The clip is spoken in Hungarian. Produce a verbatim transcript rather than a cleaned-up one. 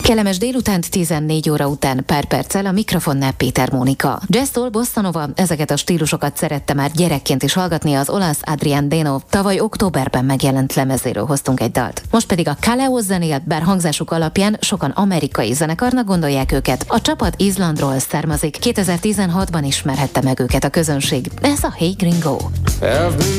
Kellemes délutánt tizennégy óra után pár perccel a mikrofonnál Péter Mónika. Jazztól Bossanova, ezeket a stílusokat szerette már gyerekként is hallgatni az olasz Adrián Deno. Tavaly októberben megjelent lemezéről hoztunk egy dalt. Most pedig a Kaleo zenél, bár hangzásuk alapján sokan amerikai zenekarnak gondolják őket. A csapat Izlandról származik, kétezer-tizenhatban ismerhette meg őket a közönség. Ez a Hey Gringo.